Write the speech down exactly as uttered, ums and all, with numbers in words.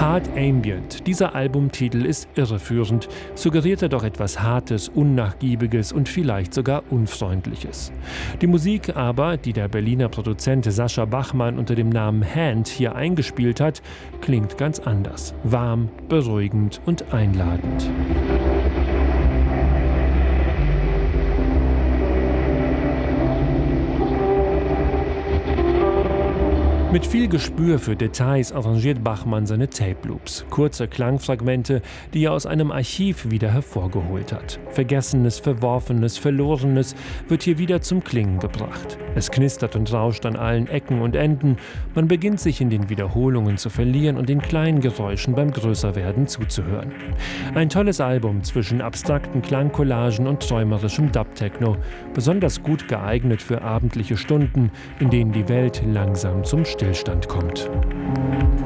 Hard Ambient. Dieser Albumtitel ist irreführend, suggeriert er doch etwas Hartes, Unnachgiebiges und vielleicht sogar Unfreundliches. Die Musik aber, die der Berliner Produzent Sascha Bachmann unter dem Namen Hand hier eingespielt hat, klingt ganz anders. Warm, beruhigend und einladend. Mit viel Gespür für Details arrangiert Bachmann seine Tape-Loops. Kurze Klangfragmente, die er aus einem Archiv wieder hervorgeholt hat. Vergessenes, Verworfenes, Verlorenes wird hier wieder zum Klingen gebracht. Es knistert und rauscht an allen Ecken und Enden. Man beginnt sich in den Wiederholungen zu verlieren und den kleinen Geräuschen beim Größerwerden zuzuhören. Ein tolles Album zwischen abstrakten Klangcollagen und träumerischem Dub-Techno. Besonders gut geeignet für abendliche Stunden, in denen die Welt langsam zum Stillstand kommt.